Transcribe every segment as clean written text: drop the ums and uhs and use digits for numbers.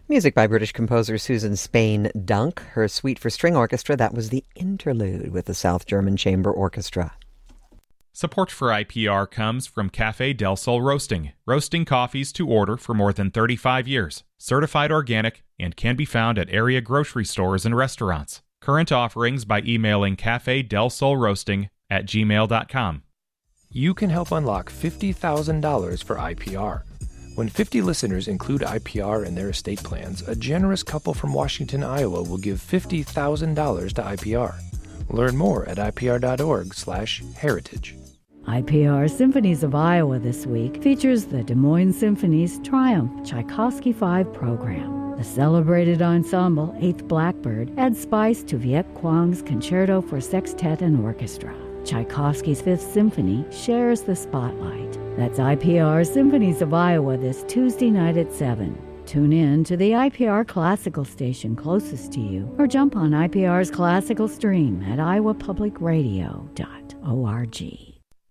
Music by British composer Susan Spain Dunk. Her Suite for String Orchestra, that was the interlude with the South German Chamber Orchestra. Support for IPR comes from Café Del Sol Roasting. Roasting coffees to order for more than 35 years. Certified organic and can be found at area grocery stores and restaurants. Current offerings by emailing cafedelsolroasting@gmail.com. You can help unlock $50,000 for IPR. When 50 listeners include IPR in their estate plans, a generous couple from Washington, Iowa will give $50,000 to IPR. Learn more at ipr.org/heritage. IPR Symphonies of Iowa this week features the Des Moines Symphony's Triumph Tchaikovsky 5 program. The celebrated ensemble, 8th Blackbird, adds spice to Viet Quang's Concerto for Sextet and Orchestra. Tchaikovsky's 5th Symphony shares the spotlight. That's IPR Symphonies of Iowa this Tuesday night at 7. Tune in to the IPR Classical station closest to you or jump on IPR's classical stream at iowapublicradio.org.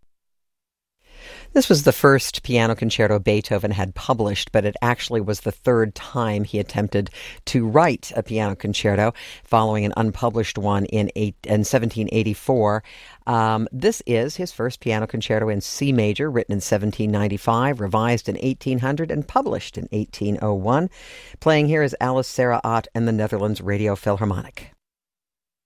This was the first piano concerto Beethoven had published, but it actually was the third time he attempted to write a piano concerto, following an unpublished one in 1784. This is his first piano concerto in C major, written in 1795, revised in 1800, and published in 1801. Playing here is Alice Sarah Ott and the Netherlands Radio Philharmonic.